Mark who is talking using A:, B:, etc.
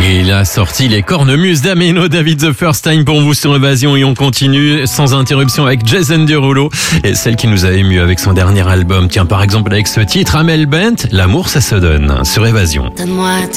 A: Et il a sorti les cornemuses d'Ameno, David The First Time pour vous sur Évasion, et on continue sans interruption avec Jason Derulo et celle qui nous a ému avec son dernier album. Tiens, par exemple avec ce titre, Amel Bent, L'amour ça se donne sur Évasion.
B: Donne-moi